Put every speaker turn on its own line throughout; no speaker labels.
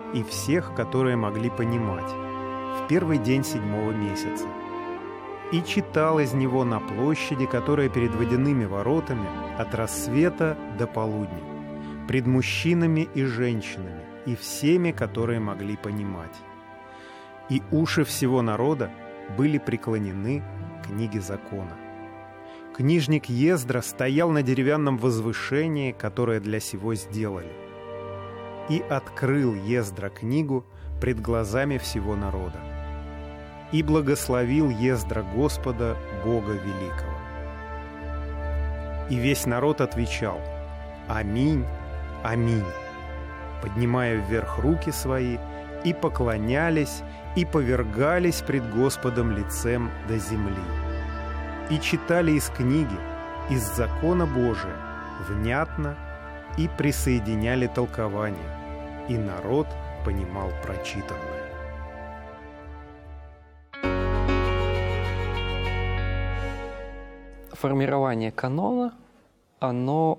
и всех, которые могли понимать, в первый день 7-го месяца. И читал из него на площади, которая перед водяными воротами, от рассвета до полудня, пред мужчинами и женщинами, и всеми, которые могли понимать. И уши всего народа были преклонены к книге закона. Книжник Ездра стоял на деревянном возвышении, которое для сего сделали. И открыл Ездра книгу пред глазами всего народа. И благословил Ездра Господа, Бога Великого. И весь народ отвечал: «Аминь, аминь», поднимая вверх руки свои, и поклонялись, и повергались пред Господом лицем до земли. И читали из книги, из закона Божия, внятно, и присоединяли толкование, и народ понимал прочитанное.
Формирование канона, оно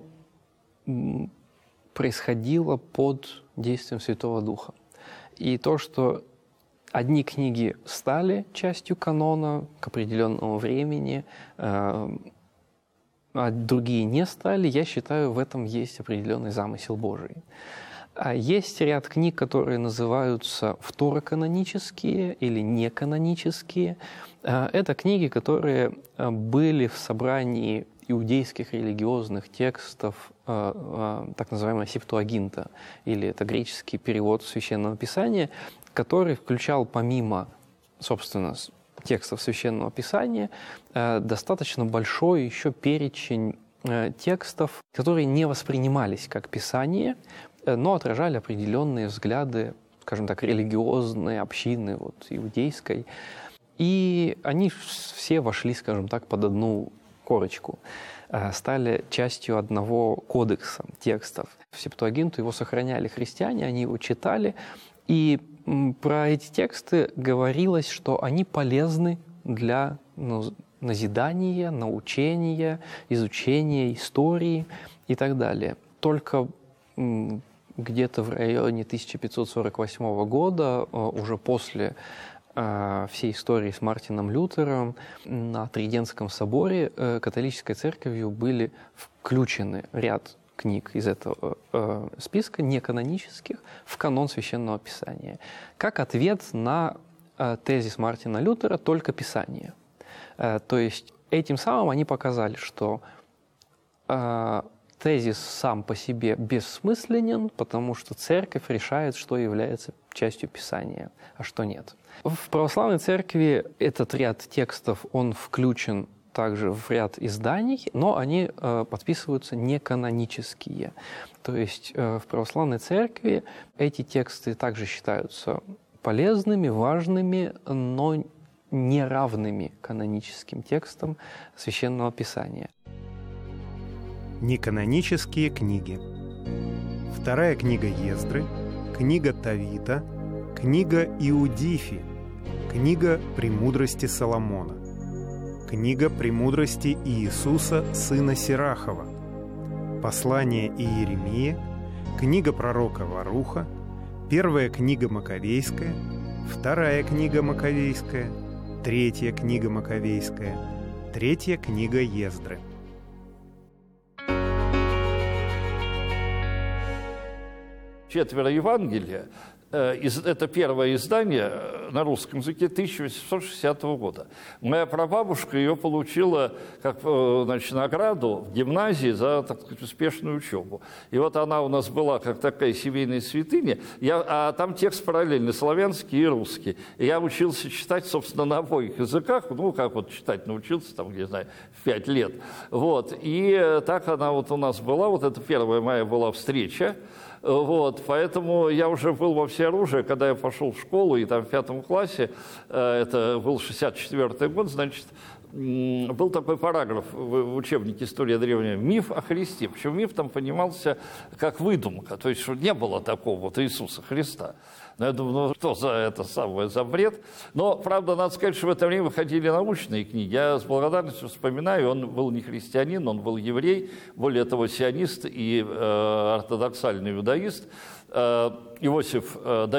происходило под действием Святого Духа. И то, что одни книги стали частью канона к определенному времени, а другие не стали, я считаю, в этом есть определенный замысел Божий. Есть ряд книг, которые называются второканонические или неканонические. Это книги, которые были в собрании иудейских религиозных текстов, так называемого Септуагинта, или это греческий перевод Священного Писания, который включал помимо, собственно, текстов Священного Писания достаточно большой еще перечень текстов, которые не воспринимались как Писание, но отражали определенные взгляды, скажем так, религиозные, общины, иудейской. И они все вошли, скажем так, под одну корочку, стали частью одного кодекса текстов. В Септуагинту его сохраняли христиане, они его читали, и про эти тексты говорилось, что они полезны для назидания, научения, изучения истории и так далее. Только где-то в районе 1548 года, уже после всей истории с Мартином Лютером, на Тридентском соборе католической церковью были включены ряд книг из этого списка неканонических в канон Священного Писания, как ответ на тезис Мартина Лютера «только Писание». То есть этим самым они показали, что тезис сам по себе бессмысленен, потому что церковь решает, что является частью Писания, а что нет. В православной церкви этот ряд текстов, он включен также в ряд изданий, но они подписываются неканонические. То есть в православной церкви эти тексты также считаются полезными, важными, но не равными каноническим текстам Священного Писания.
Неканонические книги. Вторая книга Ездры, книга Тавита, книга Иудифи, книга «Премудрости Соломона», книга «Премудрости Иисуса, сына Сирахова», послание Иеремии, книга пророка Варуха, первая книга Маковейская, вторая книга Маковейская, третья книга Маковейская, третья книга Ездры.
«Четверо Евангелия» это первое издание на русском языке 1860 года. Моя прабабушка ее получила как награду в гимназии за, так сказать, успешную учебу. И вот она у нас была как такая семейная святыня, а там текст параллельный, славянский и русский. И я учился читать, собственно, на обоих языках, как читать научился, не знаю, в 5 лет. И так она у нас была, это первая моя была встреча. Поэтому я уже был во всеоружии, когда я пошел в школу, и там в 5 классе, это был 64-й год, был такой параграф в учебнике «История древнего», миф о Христе. Причем миф там понимался как выдумка, то есть, что не было такого Иисуса Христа. Но я думаю, что за бред. Но, правда, надо сказать, что в это время выходили научные книги. Я с благодарностью вспоминаю, он был не христианин, он был еврей, более того, сионист и ортодоксальный иудаист. Иосиф